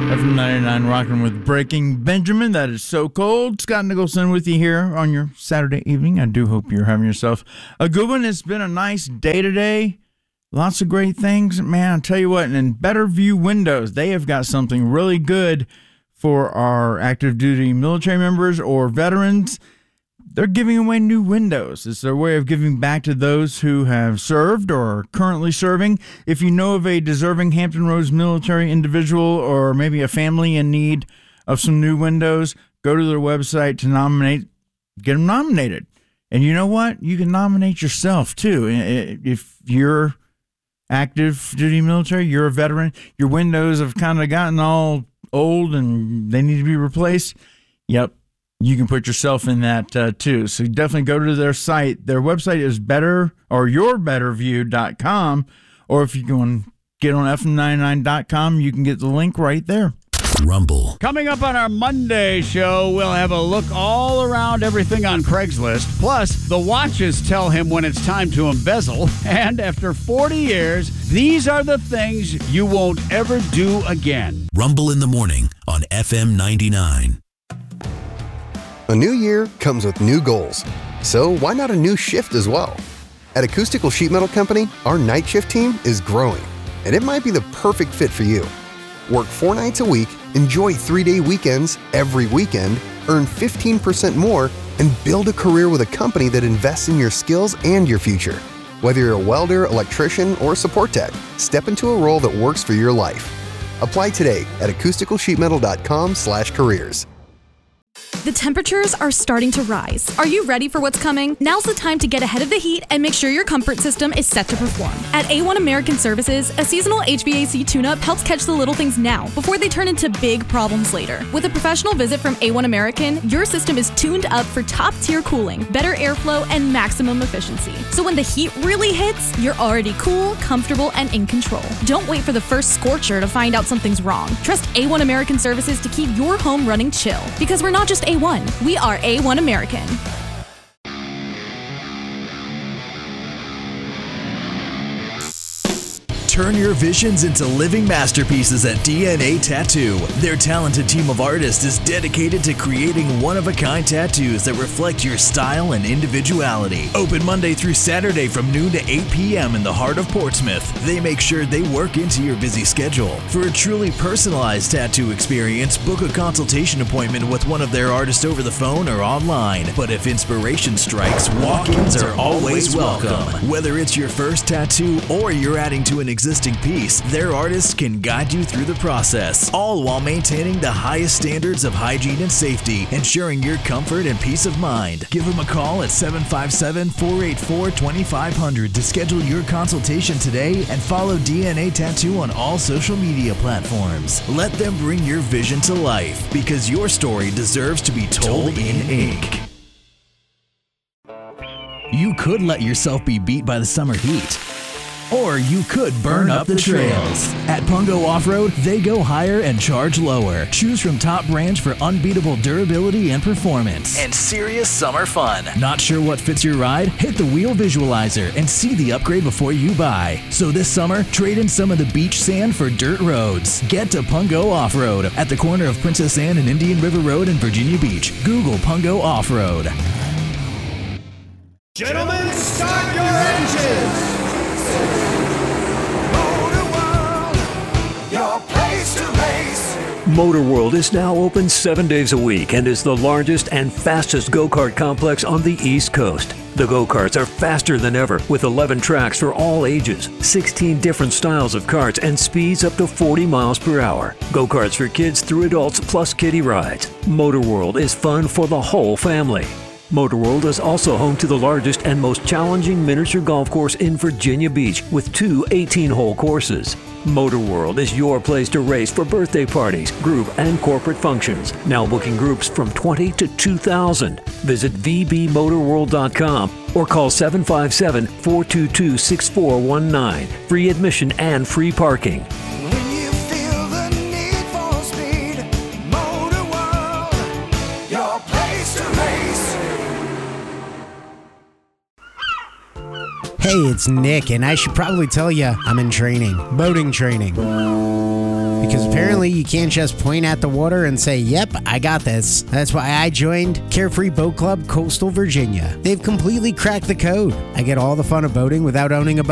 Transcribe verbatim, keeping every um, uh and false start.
F M ninety-nine rocking with Breaking Benjamin. That is so cold. Scott Nicholson with you here on your Saturday evening. I do hope you're having yourself a good one. It's been a nice day today. Lots of great things. Man, I'll tell you what, and in Better View Windows, they have got something really good for our active duty military members or veterans. They're giving away new windows. It's their way of giving back to those who have served or are currently serving. If you know of a deserving Hampton Roads military individual or maybe a family in need of some new windows, go to their website to nominate, get them nominated. And you know what? You can nominate yourself too. If you're active duty military, you're a veteran, your windows have kind of gotten all old and they need to be replaced. Yep. You can put yourself in that uh, too. So definitely go to their site. Their website is better or your better view dot com. Or if you go and get on F M ninety-nine dot com, you can get the link right there. Rumble. Coming up on our Monday show, we'll have a look all around everything on Craigslist. Plus, the watches tell him when it's time to embezzle. And after forty years, these are the things you won't ever do again. Rumble in the morning on F M ninety-nine. A new year comes with new goals, so why not a new shift as well? At Acoustical Sheet Metal Company, our night shift team is growing, and it might be the perfect fit for you. Work four nights a week, enjoy three-day weekends every weekend, earn fifteen percent more, and build a career with a company that invests in your skills and your future. Whether you're a welder, electrician, or support tech, step into a role that works for your life. Apply today at acoustical sheet metal dot com slash careers. The temperatures are starting to rise. Are you ready for what's coming? Now's the time to get ahead of the heat and make sure your comfort system is set to perform. At A one American Services, a seasonal H V A C tune-up helps catch the little things now before they turn into big problems later. With a professional visit from A one American, your system is tuned up for top-tier cooling, better airflow, and maximum efficiency. So when the heat really hits, you're already cool, comfortable, and in control. Don't wait for the first scorcher to find out something's wrong. Trust A one American Services to keep your home running chill. Because we're not just A one, we are A one American. Turn your visions into living masterpieces at D N A Tattoo. Their talented team of artists is dedicated to creating one-of-a-kind tattoos that reflect your style and individuality. Open Monday through Saturday from noon to eight p.m. in the heart of Portsmouth. They make sure they work into your busy schedule. For a truly personalized tattoo experience, book a consultation appointment with one of their artists over the phone or online. But if inspiration strikes, walk-ins are always welcome. Whether it's your first tattoo or you're adding to an existing existing piece, their artists can guide you through the process, all while maintaining the highest standards of hygiene and safety, ensuring your comfort and peace of mind. Give them a call at seven five seven, four eight four, two five zero zero to schedule your consultation today and follow D N A Tattoo on all social media platforms. Let them bring your vision to life, because your story deserves to be told in ink. You could let yourself be beat by the summer heat. Or you could burn up the trails. At Pungo Off-Road, they go higher and charge lower. Choose from top brands for unbeatable durability and performance. And serious summer fun. Not sure what fits your ride? Hit the wheel visualizer and see the upgrade before you buy. So this summer, trade in some of the beach sand for dirt roads. Get to Pungo Off-Road at the corner of Princess Anne and Indian River Road in Virginia Beach. Google Pungo Off-Road. Gentlemen, start your engines! Motor World is now open seven days a week and is the largest and fastest go-kart complex on the East Coast. The go-karts are faster than ever with eleven tracks for all ages, sixteen different styles of karts, and speeds up to forty miles per hour. Go-karts for kids through adults plus kiddie rides. Motor World is fun for the whole family. Motor World is also home to the largest and most challenging miniature golf course in Virginia Beach with two eighteen-hole courses. Motor World is your place to race for birthday parties, group, and corporate functions. Now booking groups from twenty to two thousand. Visit v b motor world dot com or call seven five seven, four two two, six four one nine. Free admission and free parking. Hey, it's Nick, and I should probably tell you I'm in training, boating training. Because apparently you can't just point at the water and say, yep, I got this. That's why I joined Carefree Boat Club Coastal Virginia. They've completely cracked the code. I get all the fun of boating without owning a boat.